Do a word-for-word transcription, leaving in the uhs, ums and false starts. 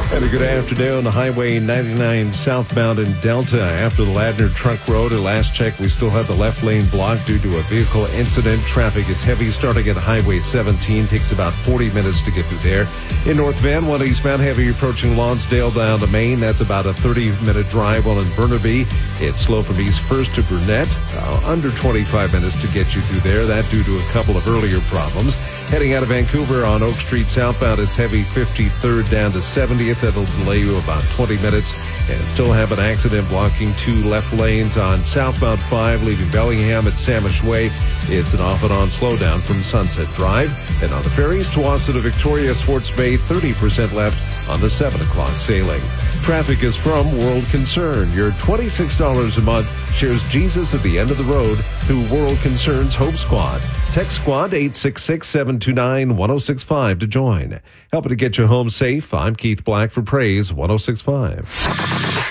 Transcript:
And a good afternoon. Highway ninety-nine southbound in Delta. After the Ladner Trunk Road, at last check, we still have the left lane blocked due to a vehicle incident. Traffic is heavy starting at Highway seventeen. Takes about forty minutes to get through there. In North Van, one eastbound, heavy approaching Lonsdale down to Maine. That's about a thirty-minute drive. While in Burnaby, it's slow from East First to Burnett. Uh, under twenty-five minutes to get you through there. That due to a couple of earlier problems. Heading out of Vancouver on Oak Street southbound, it's heavy fifty-third down to seventieth. That'll delay you about twenty minutes. And still have an accident blocking two left lanes on southbound five, leaving Bellingham at Samish Way. It's an off and on slowdown from Sunset Drive. And on the ferries, Tuwasa to Victoria, Swartz Bay, thirty percent left on the seven o'clock sailing. Traffic is from World Concern. Your twenty-six dollars a month shares Jesus at the end of the road through World Concern's Hope Squad. Text Squad eight six six, seven two nine, one oh six five to join. Helping to get you home safe, I'm Keith Black for Praise one oh six point five.